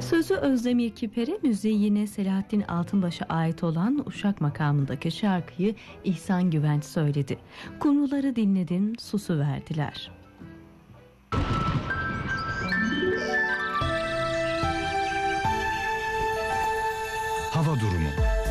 Sözü Özdemir Kiper'e, müziği yine Selahattin Altınbaş'a ait olan Uşak makamındaki şarkıyı İhsan Güvenç söyledi. Kumruları dinledin, susu verdiler. Hava durumu.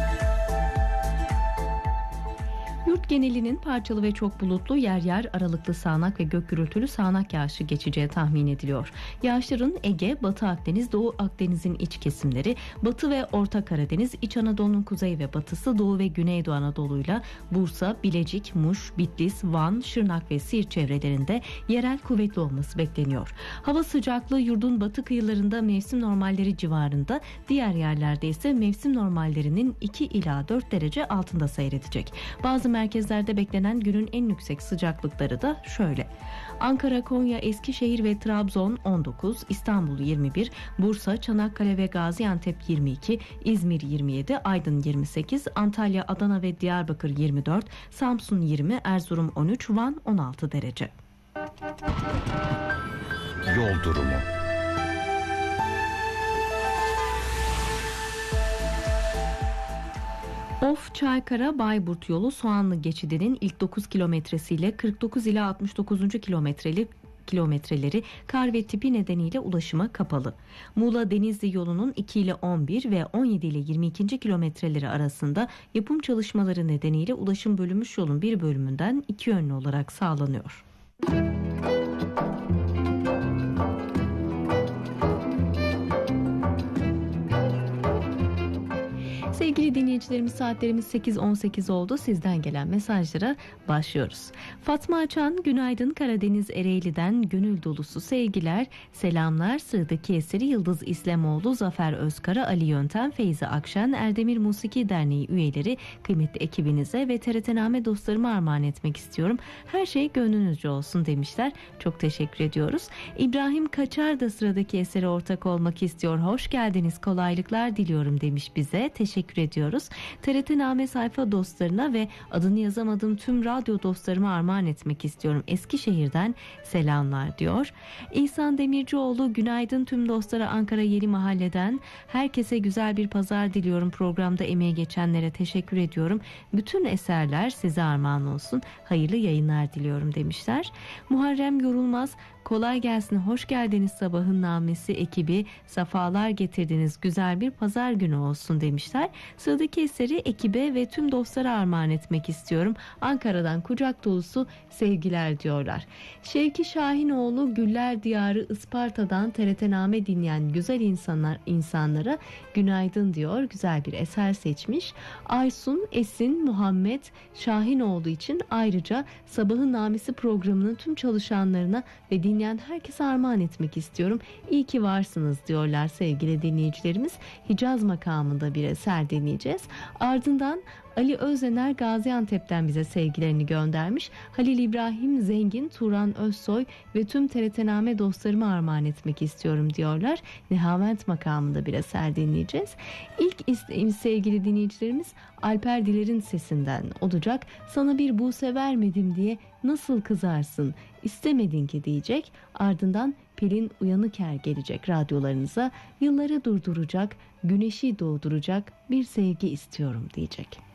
Yurt genelinin parçalı ve çok bulutlu, yer yer aralıklı sağanak ve gök gürültülü sağanak yağışı geçeceği tahmin ediliyor. Yağışların Ege, Batı Akdeniz, Doğu Akdeniz'in iç kesimleri, Batı ve Orta Karadeniz, İç Anadolu'nun kuzey ve batısı, Doğu ve Güneydoğu Anadolu'yla Bursa, Bilecik, Muş, Bitlis, Van, Şırnak ve Siirt çevrelerinde yerel kuvvetli olması bekleniyor. Hava sıcaklığı yurdun batı kıyılarında mevsim normalleri civarında, diğer yerlerde ise mevsim normallerinin 2 ila 4 derece altında seyredecek. Bazı merkezlerde beklenen günün en yüksek sıcaklıkları da şöyle: Ankara, Konya, Eskişehir ve Trabzon 19, İstanbul 21, Bursa, Çanakkale ve Gaziantep 22, İzmir 27, Aydın 28, Antalya, Adana ve Diyarbakır 24, Samsun 20, Erzurum 13, Van 16 derece. Yol durumu. Of Çaykara Bayburt yolu Soğanlı geçidinin ilk 9 kilometresiyle 49 ila 69. kilometreleri kar ve tipi nedeniyle ulaşıma kapalı. Muğla Denizli yolunun 2 ile 11 ve 17 ile 22. kilometreleri arasında yapım çalışmaları nedeniyle ulaşım bölünmüş yolun bir bölümünden iki yönlü olarak sağlanıyor. Sevgili dinleyicilerimiz, saatlerimiz 8.18 oldu. Sizden gelen mesajlara başlıyoruz. Fatma Açan, günaydın, Karadeniz Ereğli'den gönül dolusu sevgiler, selamlar. Sıradaki eseri Yıldız İslamoğlu, Zafer Özkara, Ali Yöntem, Feyzi Akşen, Erdemir Musiki Derneği üyeleri, kıymetli ekibinize ve TRT-Name dostlarıma armağan etmek istiyorum. Her şey gönlünüzce olsun demişler. Çok teşekkür ediyoruz. İbrahim Kaçar da sıradaki esere ortak olmak istiyor. Hoş geldiniz, kolaylıklar diliyorum demiş bize. Teşekkür ediyoruz. TRT-Name sayfa dostlarına ve adını yazamadığım tüm radyo dostlarıma armağan etmek istiyorum. Eskişehir'den selamlar diyor. İhsan Demircioğlu, günaydın tüm dostlara Ankara Yeni Mahalle'den. Herkese güzel bir pazar diliyorum. Programda emeği geçenlere teşekkür ediyorum. Bütün eserler size armağan olsun. Hayırlı yayınlar diliyorum demişler. Muharrem Yorulmaz, kolay gelsin, hoş geldiniz sabahın namesi ekibi, safalar getirdiniz, güzel bir pazar günü olsun demişler. Sıradaki eseri ekibe ve tüm dostlara armağan etmek istiyorum. Ankara'dan kucak dolusu sevgiler diyorlar. Şevki Şahinoğlu, Güller Diyarı Isparta'dan TRT-Name dinleyen güzel insanlara günaydın diyor. Güzel bir eser seçmiş. Aysun, Esin, Muhammed Şahinoğlu için ayrıca Sabahın Namesi programının tüm çalışanlarına ve dinleyen herkese armağan etmek istiyorum. İyi ki varsınız diyorlar sevgili dinleyicilerimiz. Hicaz makamında bir eser dinleyeceğiz. Ardından Ali Özener Gaziantep'ten bize sevgilerini göndermiş. Halil İbrahim Zengin, Turan Özsoy ve tüm TRT-Name dostlarıma armağan etmek istiyorum diyorlar. Nihavent makamında bir eser dinleyeceğiz. İlk isteğimiz sevgili dinleyicilerimiz Alper Diler'in sesinden olacak. Sana bir Buse vermedim diye nasıl kızarsın, istemedin ki diyecek. Ardından Pelin Uyanıker gelecek radyolarınıza. Yılları durduracak, güneşi doğduracak bir sevgi istiyorum diyecek.